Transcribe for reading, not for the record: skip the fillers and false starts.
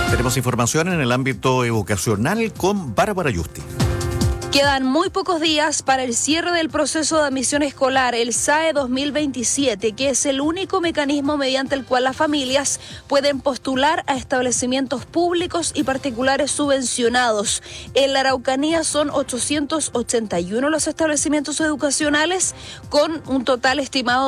Tenemos información en el ámbito educacional con Bárbara Yusti. Quedan muy pocos días para el cierre del proceso de admisión escolar, el SAE 2027, que es el único mecanismo mediante el cual las familias pueden postular a establecimientos públicos y particulares subvencionados. En la Araucanía son 881 los establecimientos educacionales, con un total estimado